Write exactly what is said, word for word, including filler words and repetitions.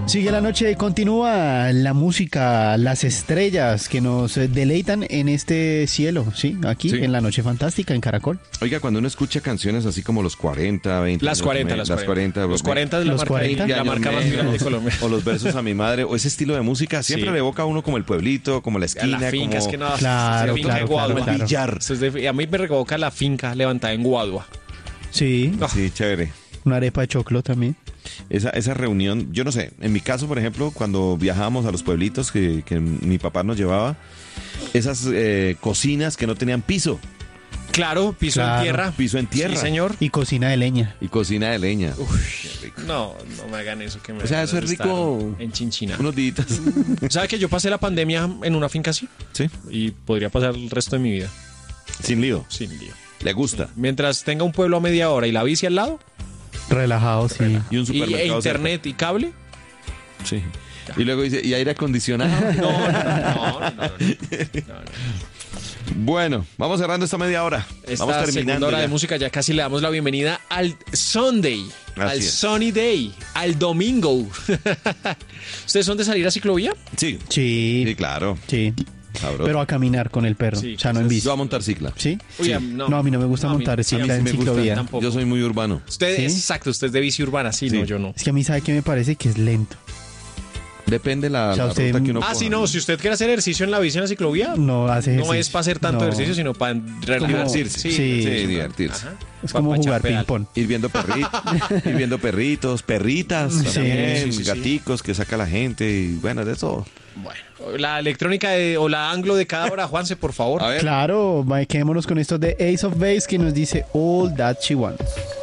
Sigue la noche, continúa la música, las estrellas que nos deleitan en este cielo, ¿sí? Aquí, Sí. en la noche fantástica, en Caracol. Oiga, cuando uno escucha canciones así como los cuarenta, veinte... Las años, cuarenta, me- las las cuarenta. Los cuarenta es la Los marca, cuarenta. la marca más grande de Colombia. O los versos a mi madre, o ese estilo de música, siempre Sí. le evoca a uno como el pueblito, como la esquina, La finca, como es que no. Claro, esa finca claro, de Guadua. claro, claro. billar. Eso es de- a mí me revoca la finca levantada en Guadua. Sí, No. Sí, chévere. una arepa de choclo también. Esa, esa reunión, yo no sé, en mi caso, por ejemplo, cuando viajábamos a los pueblitos que, que mi papá nos llevaba, esas eh, cocinas que no tenían piso, Claro, piso Claro. en tierra. piso en tierra Sí, señor. Y cocina de leña. y cocina de leña. No, no me hagan eso. Que me O sea, eso es estar rico. En Chinchina. Unos días. ¿Sabe que yo pasé la pandemia en una finca así? Sí, Y podría pasar el resto de mi vida sin lío. sin lío. Le gusta. Mientras tenga un pueblo a media hora y la bici al lado, Relajado, sí. Y un y supermercado e internet y cable. cerca. Sí. Y luego dice, ¿y aire acondicionado? No, no, no, no, no, no, no. Bueno, vamos cerrando esta media hora. Esta vamos segunda terminando hora ya. de música ya casi le damos la bienvenida al Sunday, Así al es. Sunny Day, al domingo. ¿Ustedes son de salir a ciclovía? Sí, Sí, sí, claro. sí. Sabroso. Pero a caminar con el perro, Sí, o sea, no en bici. Yo a montar cicla. ¿Sí? Uy, Sí. a- No, a mí no me gusta No, a mí- montar sí, a mí cicla sí en me gusta ciclovía. tampoco. Yo soy muy urbano. Usted, ¿Sí? exacto, usted es de bici urbana, sí, Sí. no, yo no. Es que a mí, ¿sabe qué me parece? Que es lento. Depende la, O sea, la usted- ruta que uno Ah, coja. sí, no, si usted quiere hacer ejercicio en la bici en la ciclovía, No hace no ejercicio. es para hacer tanto No. ejercicio, sino para divertirse. Sí, Sí. sí, divertirse. Ajá. Es Pa- como pa' jugar echar pedal. ping-pong. Ir viendo, perritos, ir viendo perritos, perritas, Sí. también, Sí, sí, sí. gaticos que saca la gente y bueno, de todo. Bueno, la electrónica de- o la anglo de cada hora, Juanse, por favor. A ver. Claro, va, quedémonos con esto de Ace of Base que nos dice All That She Wants.